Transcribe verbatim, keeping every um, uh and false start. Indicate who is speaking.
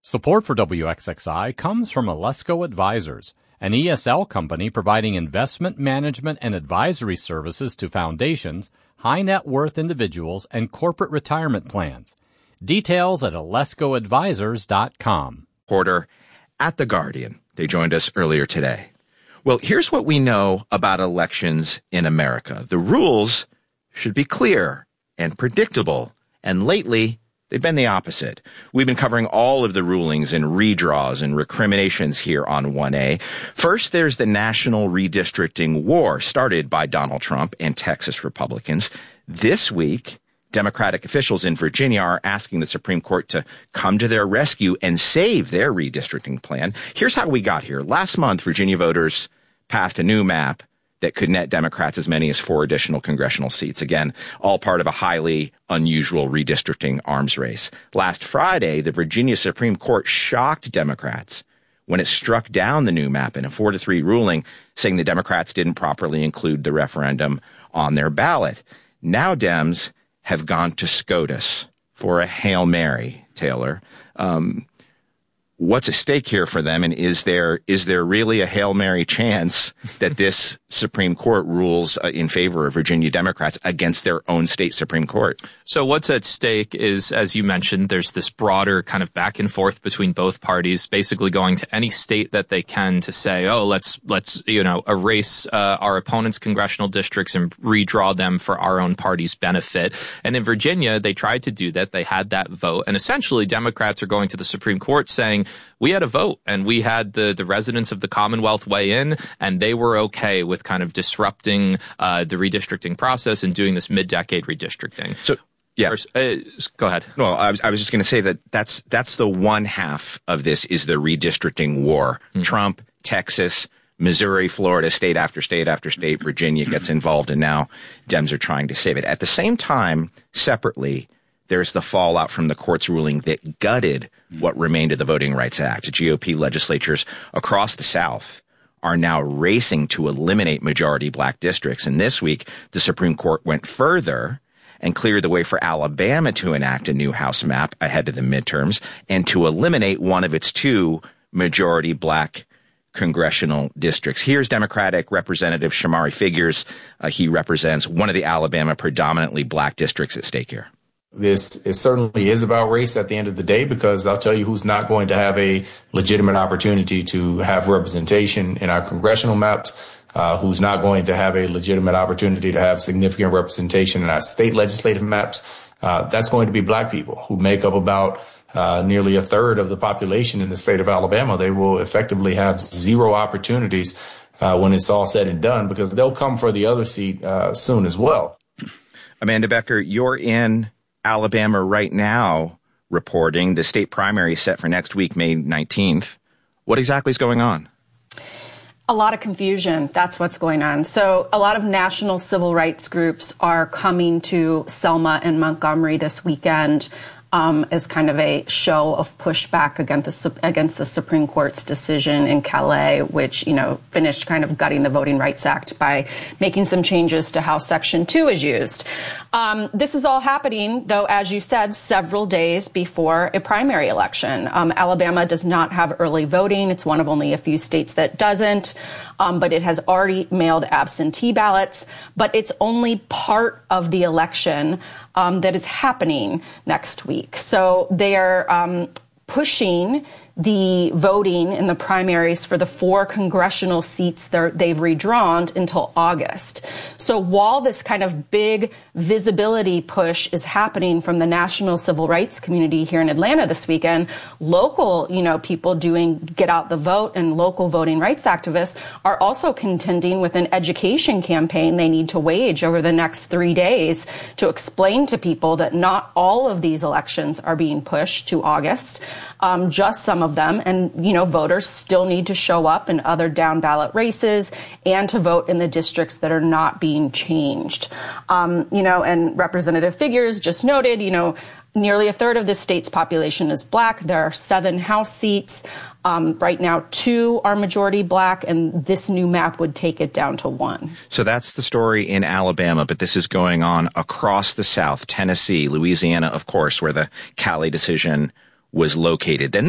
Speaker 1: Support for W X X I comes from Alesco Advisors, an E S L company providing investment management and advisory services to foundations, high net worth individuals, and corporate retirement plans. Details at alesco advisors dot com.
Speaker 2: Porter at The Guardian. They joined us earlier today. Well, here's what we know about elections in America. The rules should be clear and predictable, and lately, they've been the opposite. We've been covering all of the rulings and redraws and recriminations here on one A. First, there's the national redistricting war started by Donald Trump and Texas Republicans. This week, Democratic officials in Virginia are asking the Supreme Court to come to their rescue and save their redistricting plan. Here's how we got here. Last month, Virginia voters passed a new map that could net Democrats as many as four additional congressional seats. Again, all part of a highly unusual redistricting arms race. Last Friday, the Virginia Supreme Court shocked Democrats when it struck down the new map in a four to three ruling, saying the Democrats didn't properly include the referendum on their ballot. Now Dems have gone to SCOTUS for a Hail Mary, Taylor. Um, What's at stake here for them, and is there is there really a Hail Mary chance that this Supreme Court rules uh, in favor of Virginia Democrats against their own state Supreme Court?
Speaker 3: So what's at stake is, as you mentioned, there's this broader kind of back and forth between both parties, basically going to any state that they can to say, oh, let's let's you know erase uh, our opponents' congressional districts and redraw them for our own party's benefit. And in Virginia, they tried to do that. They had that vote, and essentially, Democrats are going to the Supreme Court saying, we had a vote and we had the, the residents of the Commonwealth weigh in, and they were okay with kind of disrupting uh, the redistricting process and doing this mid-decade redistricting.
Speaker 2: So, yeah.
Speaker 3: First, uh, go ahead.
Speaker 2: Well, I was, I was just going to say that that's, that's the one half of this is the redistricting war. Mm-hmm. Trump, Texas, Missouri, Florida, state after state after state, Virginia gets involved, and now Dems are trying to save it. At the same time, separately, there's the fallout from the court's ruling that gutted what remained of the Voting Rights Act. G O P legislatures across the South are now racing to eliminate majority black districts. And this week, the Supreme Court went further and cleared the way for Alabama to enact a new House map ahead of the midterms and to eliminate one of its two majority black congressional districts. Here's Democratic Representative Shamari Figures. Uh, he represents one of the Alabama predominantly black districts at stake here.
Speaker 4: This it certainly is about race at the end of the day, because I'll tell you who's not going to have a legitimate opportunity to have representation in our congressional maps, uh, who's not going to have a legitimate opportunity to have significant representation in our state legislative maps. Uh, that's going to be black people who make up about uh, nearly a third of the population in the state of Alabama. They will effectively have zero opportunities uh, when it's all said and done, because they'll come for the other seat uh, soon as well.
Speaker 2: Amanda Becker, you're in Alabama right now reporting. The state primary is set for next week, May nineteenth. What exactly is going on?
Speaker 5: A lot of confusion. That's what's going on. So a lot of national civil rights groups are coming to Selma and Montgomery this weekend um, as kind of a show of pushback against the, against the Supreme Court's decision in Calais, which, you know, finished kind of gutting the Voting Rights Act by making some changes to how Section two is used. Um, this is all happening, though, as you said, several days before a primary election. Um, Alabama does not have early voting. It's one of only a few states that doesn't, um, but it has already mailed absentee ballots. But it's only part of the election um, that is happening next week. So they are um, pushing the voting in the primaries for the four congressional seats they've redrawn until August. So while this kind of big visibility push is happening from the national civil rights community here in Atlanta this weekend, local, you know, people doing Get Out the Vote and local voting rights activists are also contending with an education campaign they need to wage over the next three days to explain to people that not all of these elections are being pushed to August, um, just some of them. And, you know, voters still need to show up in other down ballot races and to vote in the districts that are not being changed. Um, you know, and Representative Figures just noted, you know, nearly a third of the state's population is black. There are seven House seats. Um, right now, two are majority black, and this new map would take it down to one.
Speaker 2: So that's the story in Alabama, but this is going on across the South, Tennessee, Louisiana, of course, where the Calais decision was located. Then